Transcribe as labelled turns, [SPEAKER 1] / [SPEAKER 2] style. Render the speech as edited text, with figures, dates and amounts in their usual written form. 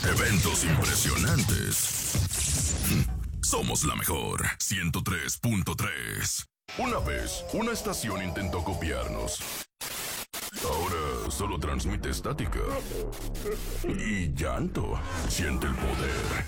[SPEAKER 1] Eventos impresionantes. Somos la mejor. 103.3. Una vez, una estación intentó copiarnos. Ahora solo transmite estática y llanto. Siente el poder,